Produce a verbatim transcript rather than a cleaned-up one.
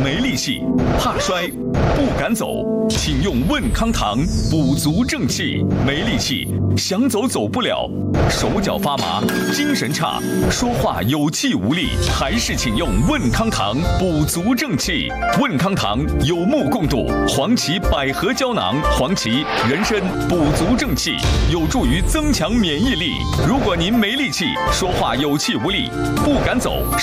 没力气、怕摔、不敢走，请用问康堂补足正气。没力气，想走走不了，手脚发麻，精神差，说话有气无力，还是请用问康堂补足正气。问康堂有目共睹，黄芪百合胶囊，黄芪人参补足正气，有助于增强免疫力。如果您没力气，说话有气无力，不敢走。